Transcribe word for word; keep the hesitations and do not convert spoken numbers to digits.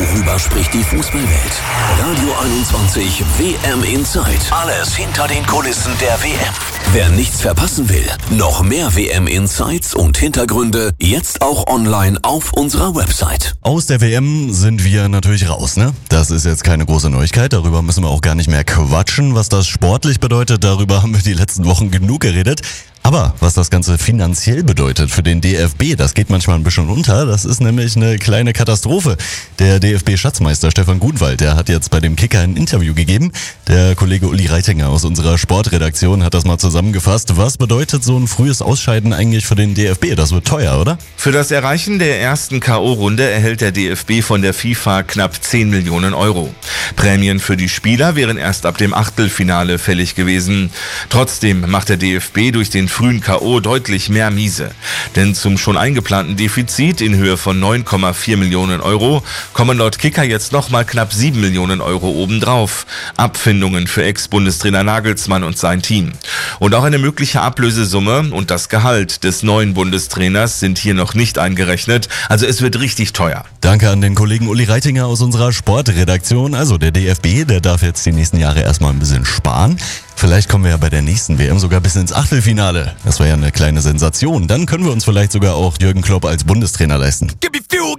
Darüber spricht die Fußballwelt. Radio einundzwanzig W M Insight. Alles hinter den Kulissen der W M. Wer nichts verpassen will, noch mehr W M Insights und Hintergründe jetzt auch online auf unserer Website. Aus der W M sind wir natürlich raus, ne? Das ist jetzt keine große Neuigkeit, darüber müssen wir auch gar nicht mehr quatschen. Was das sportlich bedeutet, darüber haben wir die letzten Wochen genug geredet. Aber was das Ganze finanziell bedeutet für den D F B, das geht manchmal ein bisschen unter. Das ist nämlich eine kleine Katastrophe. Der D F B-Schatzmeister Stefan Gunwald, der hat jetzt bei dem Kicker ein Interview gegeben. Der Kollege Uli Reitinger aus unserer Sportredaktion hat das mal zusammengefasst. Was bedeutet so ein frühes Ausscheiden eigentlich für den D F B? Das wird teuer, oder? Für das Erreichen der ersten K O-Runde erhält der D F B von der FIFA knapp zehn Millionen Euro. Prämien für die Spieler wären erst ab dem Achtelfinale fällig gewesen. Trotzdem macht der D F B durch den frühen K O deutlich mehr miese. Denn zum schon eingeplanten Defizit in Höhe von neun Komma vier Millionen Euro kommen laut Kicker jetzt nochmal knapp sieben Millionen Euro obendrauf. Abfindungen für Ex-Bundestrainer Nagelsmann und sein Team. Und auch eine mögliche Ablösesumme und das Gehalt des neuen Bundestrainers sind hier noch nicht eingerechnet. Also es wird richtig teuer. Danke an den Kollegen Uli Reitinger aus unserer Sportredaktion. Also der D F B, der darf jetzt die nächsten Jahre erstmal ein bisschen sparen. Vielleicht kommen wir ja bei der nächsten W M sogar bis ins Achtelfinale. Das wäre ja eine kleine Sensation. Dann können wir uns vielleicht sogar auch Jürgen Klopp als Bundestrainer leisten.